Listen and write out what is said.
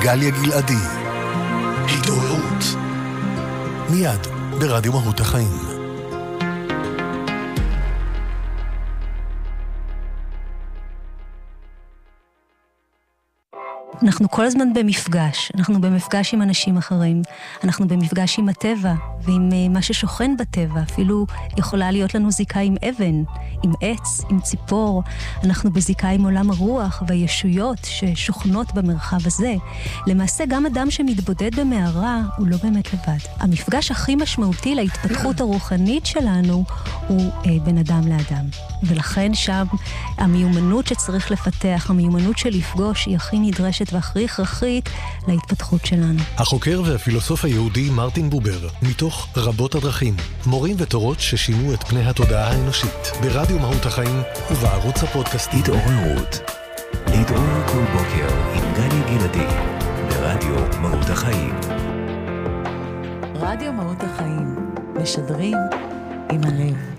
גליה גלעדי. התעוררות. מיד ברדיו מהות החיים. אנחנו כל הזמן במפגש, אנחנו במפגש עם אנשים אחרים, אנחנו במפגש עם הטבע ועם מה ששוכן בטבע, אפילו יכולה להיות לנו זיקה עם אבן, עם עץ, עם ציפור, אנחנו בזיקה עם עולם הרוח והישויות ששוכנות במרחב הזה. למעשה גם אדם שמתבודד במערה הוא לא באמת לבד. המפגש הכי משמעותי להתפתחות הרוחנית שלנו הוא בין אדם לאדם. ולכן שם המיומנות שצריך לפתח, המיומנות של לפגוש היא הכי נדרשת והכי הכרחית להתפתחות שלנו. החוקר והפילוסוף היהודי מרטין בובר, מתוך רבות הדרכים, מורים ותורות ששינו את פני התודעה האנושית, ברדיו מהות החיים ובערוץ הפודקאסט. התעוררות. להתעורר כל בוקר עם גליה גלעדי, ברדיו מהות החיים. רדיו מהות החיים, משדרים עם הלב.